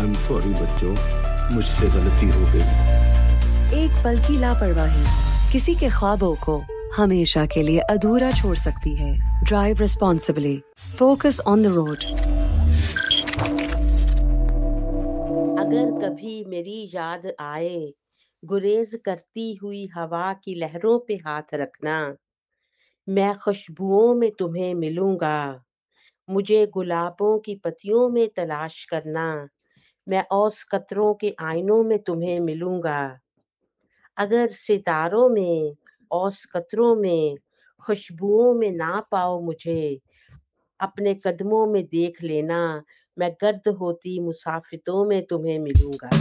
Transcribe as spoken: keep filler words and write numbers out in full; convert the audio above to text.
I am sorry बच्चों, मुझसे गलती हो गई। एक पल की लापरवाही किसी के ख्वाबों को हमेशा के लिए अधूरा छोड़ सकती है। Drive responsibly, focus on the road. अगर कभी मेरी याद आए, गुरेज करती हुई हवा की लहरों पे हाथ रखना। मैं खुशबुओं में तुम्हें मिलूंगा, मुझे गुलाबों की पत्तियों में तलाश करना। मैं औस कतरों के आईनों में तुम्हें मिलूंगा। अगर सितारों में, औस कतरों में, खुशबुओं में ना पाओ मुझे, अपने कदमों में देख लेना। मैं गर्द होती मुसाफितों में तुम्हें मिलूंगा।